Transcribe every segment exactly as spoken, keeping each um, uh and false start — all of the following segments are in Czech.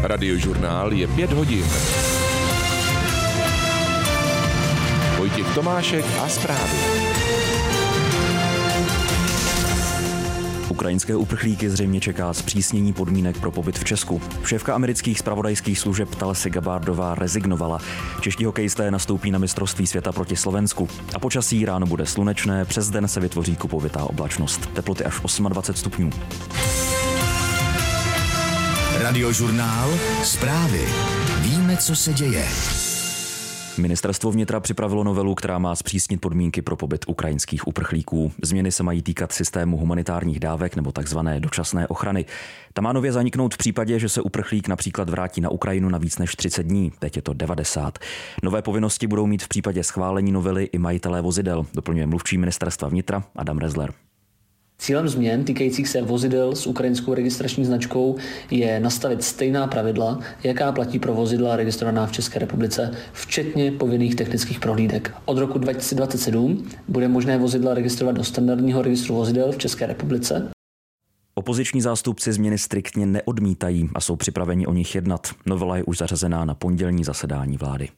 Radiožurnál je pět hodin. Vojtěch Tomášek a zprávy. Ukrajinské uprchlíky zřejmě čeká zpřísnění podmínek pro pobyt v Česku. Šéfka amerických zpravodajských služeb Tulsi Gabbardová rezignovala. Čeští hokejisté nastoupí na mistrovství světa proti Slovensku. A počasí ráno bude slunečné, přes den se vytvoří kupovitá oblačnost. Teploty až dvacet osm stupňů. Radiožurnál, zprávy. Víme, co se děje. Ministerstvo vnitra připravilo novelu, která má zpřísnit podmínky pro pobyt ukrajinských uprchlíků. Změny se mají týkat systému humanitárních dávek nebo takzvané dočasné ochrany. Ta má nově zaniknout v případě, že se uprchlík například vrátí na Ukrajinu na víc než třicet dní, teď je to devadesát. Nové povinnosti budou mít v případě schválení novely i majitelé vozidel, doplňuje mluvčí ministerstva vnitra Adam Rezler. Cílem změn týkajících se vozidel s ukrajinskou registrační značkou je nastavit stejná pravidla, jaká platí pro vozidla registrovaná v České republice, včetně povinných technických prohlídek. Od roku dva tisíce dvacet sedm bude možné vozidla registrovat do standardního registru vozidel v České republice. Opoziční zástupci změny striktně neodmítají a jsou připraveni o nich jednat. Novela je už zařazená na pondělní zasedání vlády.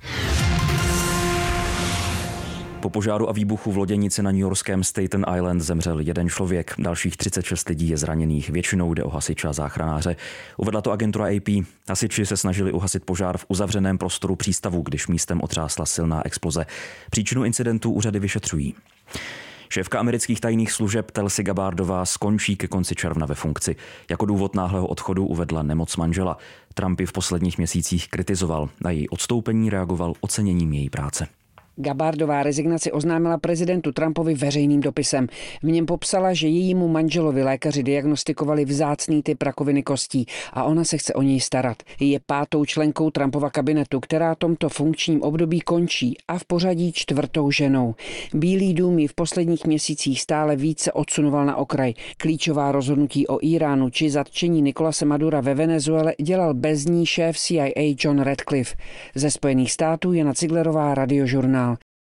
Po požáru a výbuchu v loděnici na newyorském Staten Island zemřel jeden člověk, dalších třicet šest lidí je zraněných, většinou jde o hasiče a záchranáře. Uvedla to agentura A P. Hasiči se snažili uhasit požár v uzavřeném prostoru přístavu, když místem otřásla silná exploze. Příčinu incidentu úřady vyšetřují. Šéfka amerických tajných služeb Tulsi Gabbardová skončí ke konci června ve funkci. Jako důvod náhlého odchodu uvedla nemoc manžela. Trump ji v posledních měsících kritizoval. Na její odstoupení reagoval oceněním její práce. Gabbardová rezignaci oznámila prezidentu Trumpovi veřejným dopisem. V něm popsala, že jejímu manželovi lékaři diagnostikovali vzácný typ rakoviny kostí a ona se chce o něj starat. Je pátou členkou Trumpova kabinetu, která tomto funkčním období končí a v pořadí čtvrtou ženou. Bílý dům ji v posledních měsících stále více odsunoval na okraj. Klíčová rozhodnutí o Iránu či zatčení Nicolase Madura ve Venezuele dělal bez ní šéf C I A John Ratcliffe. Ze Spojených států Jana Ciglerová, Radiožurnál.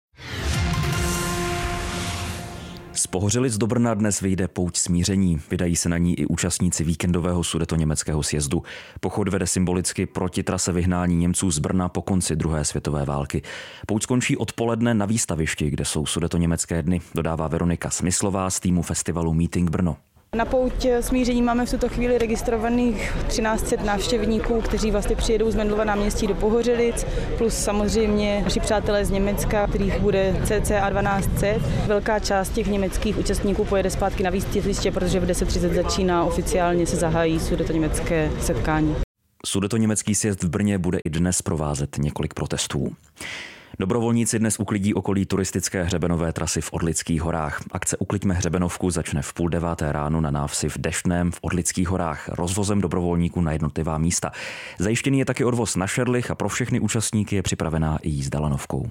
Z Pohořelic do Brna dnes vyjde pouť smíření. Vydají se na ní i účastníci víkendového sudetoněmeckého sjezdu. Pochod vede symbolicky proti trase vyhnání Němců z Brna po konci druhé světové války. Pouť skončí odpoledne na výstavišti, kde jsou sudetoněmecké dny, dodává Veronika Smyslová z týmu festivalu Meeting Brno. Na pouť smíření máme v tuto chvíli registrovaných třináct set návštěvníků, kteří vlastně přijedou z Mendelova náměstí do Pohořelic, plus samozřejmě naši přátelé z Německa, kterých bude cca dvanáct set. Velká část těch německých účastníků pojede zpátky na výstaviště, protože v deset třicet začíná oficiálně se zahájí sudetoněmecké setkání. Sudetoněmecký sjezd v Brně bude i dnes provázet několik protestů. Dobrovolníci dnes uklidí okolí turistické hřebenové trasy v Orlických horách. Akce Ukliďme hřebenovku začne v půl deváté ráno na návsi v Deštném v Orlických horách rozvozem dobrovolníků na jednotlivá místa. Zajištěný je taky odvoz na Šerlich a pro všechny účastníky je připravená i jízda lanovkou.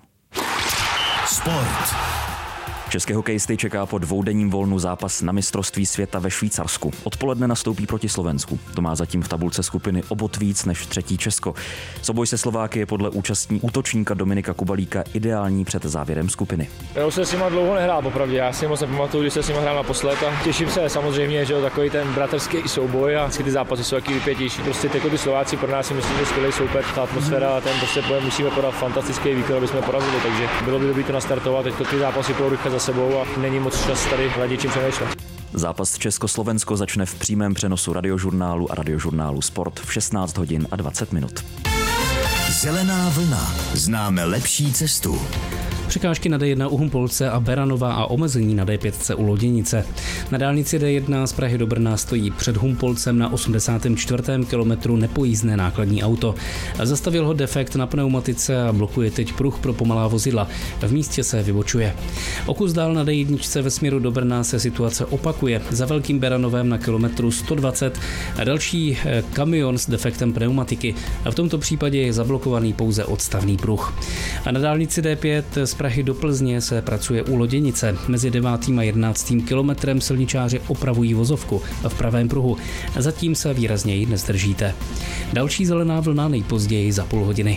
Sport. České hokejisty čeká po dvoudenním volnu zápas na mistrovství světa ve Švýcarsku. Odpoledne nastoupí proti Slovensku. To má zatím v tabulce skupiny o bod víc než třetí Česko. Souboj se Slováky je podle účastní útočníka Dominika Kubalíka ideální před závěrem skupiny. Já už se s nima dlouho nehrál popravdě, já si moc nepamatuju, když se s nima hrál naposled a těším se samozřejmě, že takový ten bratrský souboj a ty zápasy jsou taky vypětější. Prostě jako ty Slováci pro nás si myslím, že skvělý soupeř, ta atmosféra, ten prostě pojem musíme podat fantastický výkon, aby jsme porazili, takže bylo by dobré to nastartovat, teď to ty zápasy půjdou rychle za sebou a není moc čas tady hledat čím přemýšlet. Zápas Československo začne v přímém přenosu Radiožurnálu a Radiožurnálu Sport v šestnáct hodin a dvacet minut. Zelená vlna. Známe lepší cestu. Překážky na D jedna u Humpolce a Beranova a omezení na D pět u Loděnice. Na dálnici D jedna z Prahy do Brna stojí před Humpolcem na osmdesátém čtvrtém kilometru nepojízdné nákladní auto. Zastavil ho defekt na pneumatice a blokuje teď pruh pro pomalá vozidla. V místě se vybočuje. O kus dál na D jedna ve směru do Brna se situace opakuje. Za Velkým Beranovem na kilometru sto dvacet a další kamion s defektem pneumatiky. A v tomto případě je zablokovaný pouze odstavný pruh. A na dálnici D pět z Prahy do Plzně se pracuje u Loděnice. Mezi devátým a jedenáctým kilometrem silničáři opravují vozovku v pravém pruhu. Zatím se výrazněji nezdržíte. Další zelená vlna nejpozději za půl hodiny.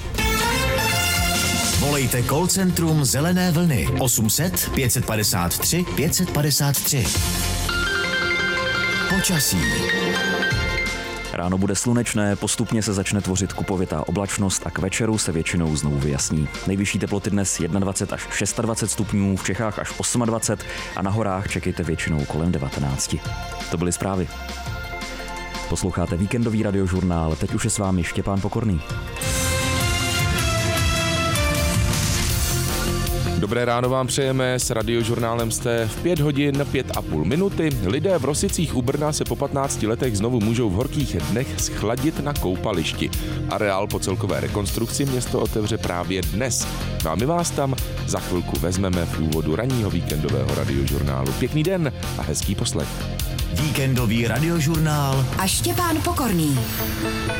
Volejte call centrum Zelené vlny osm set pět padesát tři pět padesát tři. Počasí. Ráno bude slunečné, postupně se začne tvořit kupovitá oblačnost a k večeru se většinou znovu vyjasní. Nejvyšší teploty dnes dvacet jedna až dvacet šest stupňů, v Čechách až dvacet osm a na horách čekejte většinou kolem devatenáct. To byly zprávy. Posloucháte víkendový radiožurnál, teď už je s vámi Štěpán Pokorný. Dobré ráno vám přejeme, s radiožurnálem jste v pět hodin pět a půl minuty. Lidé v Rosicích u Brna se po patnácti letech znovu můžou v horkých dnech schladit na koupališti. Areál po celkové rekonstrukci město otevře právě dnes. No a my vás tam za chvilku vezmeme v úvodu ranního víkendového radiožurnálu. Pěkný den a hezký poslech. Víkendový radiožurnál a Štěpán Pokorný.